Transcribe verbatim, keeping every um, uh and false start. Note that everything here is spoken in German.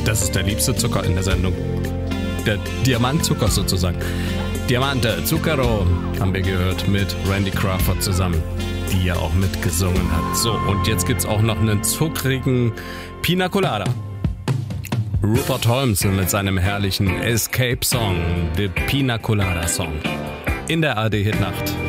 Das ist der liebste Zucker in der Sendung. Der Diamantzucker sozusagen. Diamante, Zucchero, haben wir gehört, mit Randy Crawford zusammen, die ja auch mitgesungen hat. So, und jetzt gibt's auch noch einen zuckrigen Pina Colada. Rupert Holmes mit seinem herrlichen Escape-Song, The Pina Colada Song. In der A R D Hitnacht.